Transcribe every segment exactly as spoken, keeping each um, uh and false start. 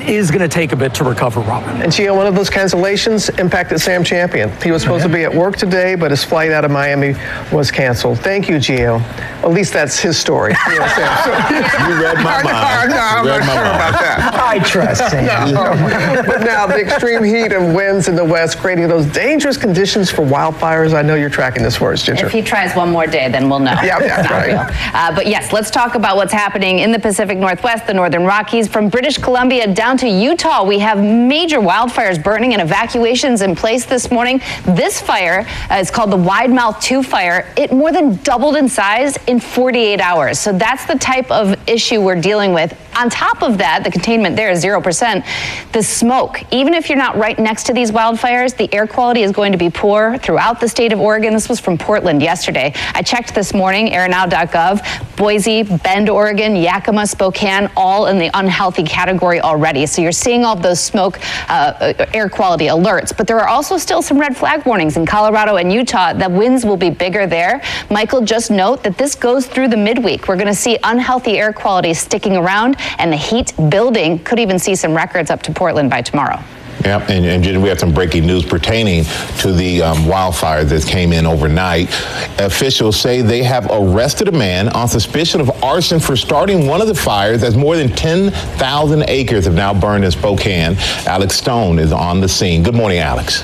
it is going to take a bit to recover, Robin. And Gio, one of those cancellations impacted Sam Champion. He was supposed oh, yeah. to be at work today, but his flight out of Miami was canceled. Thank you, Gio. At least that's his story. You know, you read my mind. No, I'm read not my sure mind. about that. I trust Sam. No. But now the extreme heat and winds in the west creating those dangerous conditions for wildfires. I know you're tracking this for us, Ginger. If he tries one more day, then we'll know. Yeah, yeah, right. Uh, but yes, let's talk about what's happening in the Pacific Northwest, the Northern Rockies. From British Columbia down to Utah, we have major wildfires burning and evacuations in place this morning. This fire uh, is called the Wide Mouth two fire. It more than doubled in size in forty-eight hours. So that's the type of issue we're dealing with. On top of that, the containment there is zero percent. The smoke, even if you're not right next to these wildfires, the air quality is going to be poor throughout the state of Oregon. This was from Portland yesterday. I checked this morning, air now dot gov, Boise, Bend, Oregon, Yakima, Spokane, all in the unhealthy category already. So you're seeing all of those smoke uh, air quality alerts. But there are also still some red flag warnings in Colorado and Utah. The winds will be bigger there. Michael, just note that this goes through the midweek. We're going to see unhealthy air quality sticking around, and the heat building. Could even see some records up to Portland by tomorrow. Yeah, and, and we have some breaking news pertaining to the um, wildfire that came in overnight. Officials say they have arrested a man on suspicion of arson for starting one of the fires, as more than ten thousand acres have now burned in Spokane. Alex Stone is on the scene. Good morning, Alex.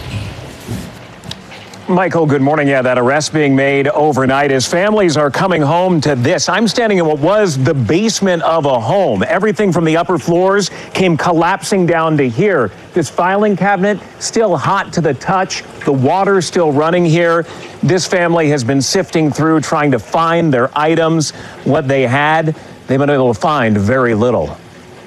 Michael, good morning. Yeah, that arrest being made overnight as families are coming home to this. I'm standing in what was the basement of a home. Everything from the upper floors came collapsing down to here. This filing cabinet still hot to the touch. The water still running here. This family has been sifting through trying to find their items, what they had. They've been able to find very little.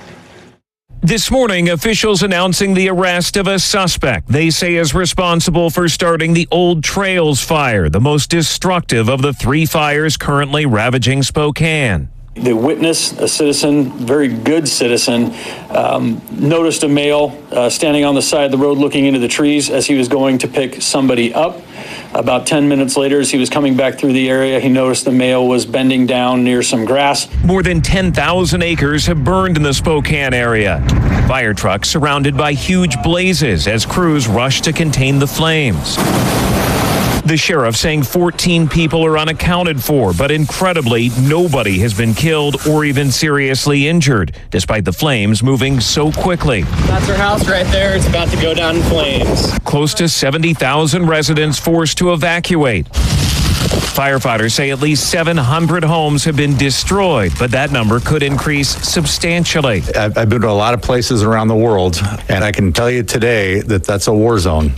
This morning, officials announcing the arrest of a suspect they say is responsible for starting the Old Trails fire, the most destructive of the three fires currently ravaging Spokane. The witness, a citizen, very good citizen, um, noticed a male uh, standing on the side of the road looking into the trees as he was going to pick somebody up. About ten minutes later, as he was coming back through the area, he noticed the male was bending down near some grass. More than ten thousand acres have burned in the Spokane area. Fire trucks surrounded by huge blazes as crews rush to contain the flames. The sheriff saying fourteen people are unaccounted for, but incredibly, nobody has been killed or even seriously injured, despite the flames moving so quickly. That's our house right there. It's about to go down in flames. Close to seventy thousand residents forced to evacuate. Firefighters say at least seven hundred homes have been destroyed, but that number could increase substantially. I've been to a lot of places around the world, and I can tell you today that that's a war zone.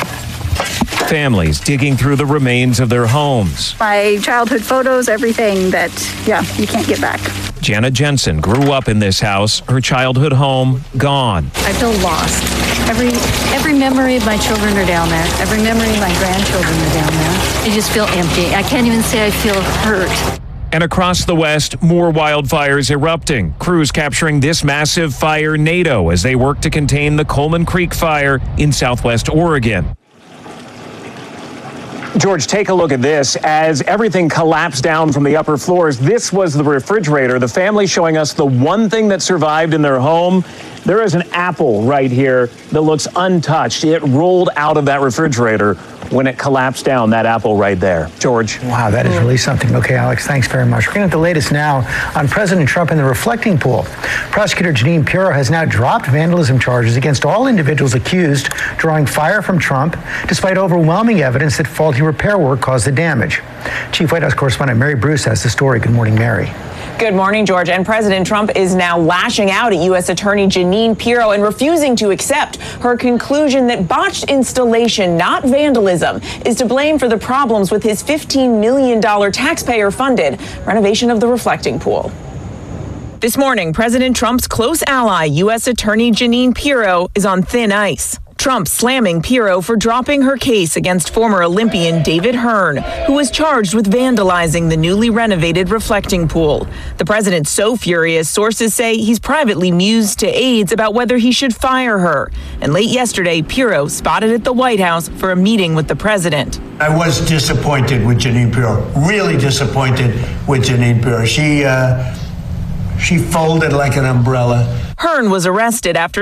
Families digging through the remains of their homes. My childhood photos, everything that, yeah, you can't get back. Jana Jensen grew up in this house, her childhood home gone. I feel lost. Every every memory of my children are down there. Every memory of my grandchildren are down there. I just feel empty. I can't even say I feel hurt. And across the West, more wildfires erupting. Crews capturing this massive fire NATO as they work to contain the Coleman Creek fire in southwest Oregon. George, take a look at this. As everything collapsed down from the upper floors, this was the refrigerator. The family showing us the one thing that survived in their home. There is an apple right here that looks untouched. It rolled out of that refrigerator when it collapsed down, that apple right there. George. Wow, that is really something. Okay, Alex, thanks very much. We're going to get the latest now on President Trump and the reflecting pool. Prosecutor Jeanine Pirro has now dropped vandalism charges against all individuals accused drawing fire from Trump, despite overwhelming evidence that faulty repair work caused the damage. Chief White House correspondent Mary Bruce has the story. Good morning, Mary. Good morning, George. And President Trump is now lashing out at U S Attorney Jeanine Pirro and refusing to accept her conclusion that botched installation, not vandalism, is to blame for the problems with his fifteen million dollars taxpayer-funded renovation of the reflecting pool. This morning, President Trump's close ally, U S Attorney Jeanine Pirro, is on thin ice. Trump slamming Pirro for dropping her case against former Olympian David Hearn, who was charged with vandalizing the newly renovated reflecting pool. The president's so furious, sources say he's privately mused to aides about whether he should fire her. And late yesterday, Pirro spotted at the White House for a meeting with the president. I was disappointed with Jeanine Pirro, really disappointed with Jeanine Pirro. She, uh, she folded like an umbrella. Hearn was arrested after